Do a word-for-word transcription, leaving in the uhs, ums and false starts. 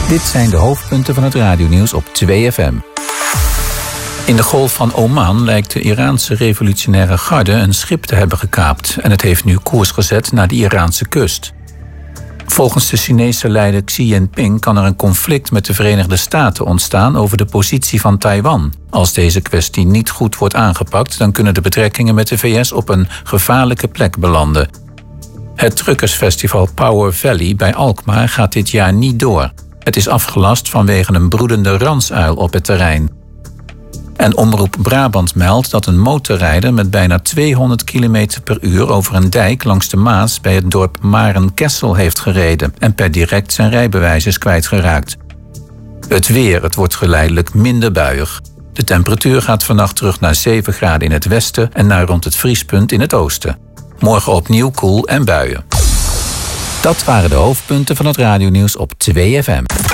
Dit zijn de hoofdpunten van het radionieuws op twee F M. In de Golf van Oman lijkt de Iraanse revolutionaire garde een schip te hebben gekaapt en het heeft nu koers gezet naar de Iraanse kust. Volgens de Chinese leider Xi Jinping kan er een conflict met de Verenigde Staten ontstaan over de positie van Taiwan. Als deze kwestie niet goed wordt aangepakt, dan kunnen de betrekkingen met de V S op een gevaarlijke plek belanden. Het truckersfestival Power Valley bij Alkmaar gaat dit jaar niet door. Het is afgelast vanwege een broedende ransuil op het terrein. En Omroep Brabant meldt dat een motorrijder met bijna tweehonderd kilometer per uur over een dijk langs de Maas bij het dorp Marenkessel heeft gereden en per direct zijn rijbewijs is kwijtgeraakt. Het weer, het wordt geleidelijk minder buiig. De temperatuur gaat vannacht terug naar zeven graden in het westen en naar rond het vriespunt in het oosten. Morgen opnieuw koel en buien. Dat waren de hoofdpunten van het radionieuws op twee F M.